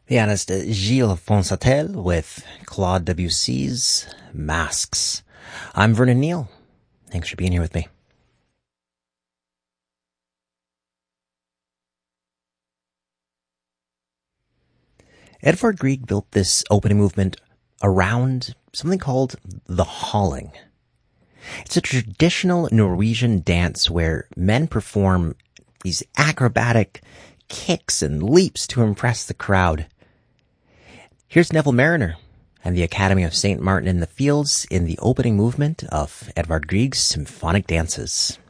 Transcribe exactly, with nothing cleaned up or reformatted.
Pianist Gilles Fonsatel with Claude Debussy's Masks. I'm Vernon Neal. Thanks for being here with me. Edvard Grieg built this opening movement around something called the halling. It's a traditional Norwegian dance where men perform these acrobatic kicks and leaps to impress the crowd. Here's Neville Marriner and the Academy of Saint Martin in the Fields in the opening movement of Edvard Grieg's Symphonic Dances.